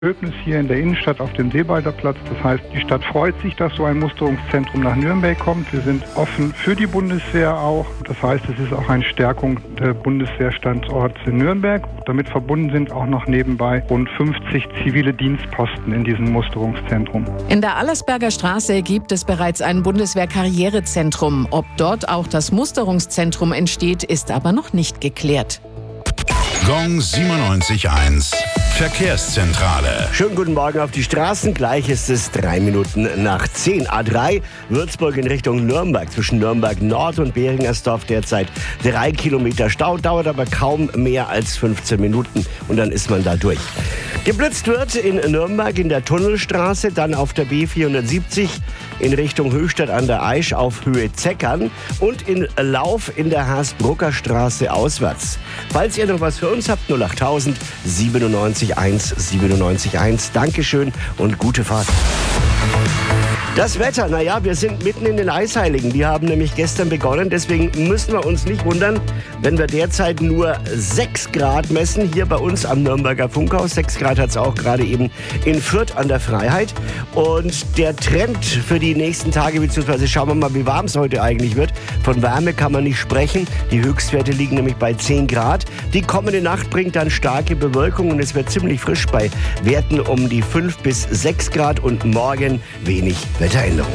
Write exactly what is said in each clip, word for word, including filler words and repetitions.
Erlebnis hier in der Innenstadt auf dem Seebalder Platz. Das heißt, die Stadt freut sich, dass so ein Musterungszentrum nach Nürnberg kommt. Wir sind offen für die Bundeswehr auch. Das heißt, es ist auch eine Stärkung des Bundeswehrstandorts in Nürnberg. Damit verbunden sind auch noch nebenbei rund fünfzig zivile Dienstposten in diesem Musterungszentrum. In der Allersberger Straße gibt es bereits ein Bundeswehr-Karrierezentrum. Ob dort auch das Musterungszentrum entsteht, ist aber noch nicht geklärt. Gong siebenundneunzig Komma eins Verkehrszentrale. Schönen guten Morgen auf die Straßen. Gleich ist es drei Minuten nach zehn. A drei, Würzburg in Richtung Nürnberg. Zwischen Nürnberg Nord und Beringersdorf derzeit drei Kilometer Stau. Dauert aber kaum mehr als fünfzehn Minuten und dann ist man da durch. Geblitzt wird in Nürnberg in der Tunnelstraße, dann auf der B vierhundertsiebzig in Richtung Höchstadt an der Aisch auf Höhe Zeckern und in Lauf in der Haßbrucker Straße auswärts. Falls ihr noch was für uns habt, null achttausend siebenundneunzig eins siebenundneunzig eins. Dankeschön und gute Fahrt. Das Wetter, naja, wir sind mitten in den Eisheiligen. Die haben nämlich gestern begonnen, deswegen müssen wir uns nicht wundern, wenn wir derzeit nur sechs Grad messen, hier bei uns am Nürnberger Funkhaus. sechs Grad hat es auch gerade eben in Fürth an der Freiheit. Und der Trend für die nächsten Tage, beziehungsweise schauen wir mal, wie warm es heute eigentlich wird. Von Wärme kann man nicht sprechen. Die Höchstwerte liegen nämlich bei zehn Grad. Die kommende Nacht bringt dann starke Bewölkung und es wird ziemlich frisch bei Werten um die fünf bis sechs Grad und morgen wenig Wetteränderung.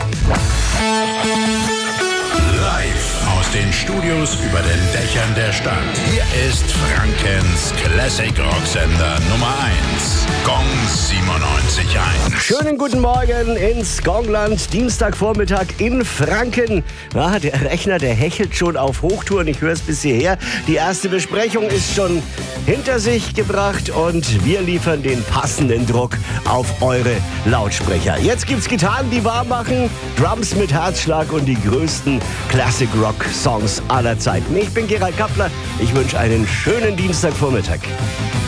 Live aus den Studios über den Dächern der Stadt. Hier ist Frankens Classic Rocksender Nummer eins. Gong siebenundneunzig Komma eins. Schönen guten Morgen ins Gongland. Dienstagvormittag in Franken. Ja, der Rechner, der hechelt schon auf Hochtouren. Ich höre es bis hierher. Die erste Besprechung ist schon hinter sich gebracht und wir liefern den passenden Druck auf eure Lautsprecher. Jetzt gibt's Gitarren, die warm machen, Drums mit Herzschlag und die größten Classic Rock Songs aller Zeiten. Ich bin Gerald Kappler. Ich wünsche einen schönen Dienstagvormittag.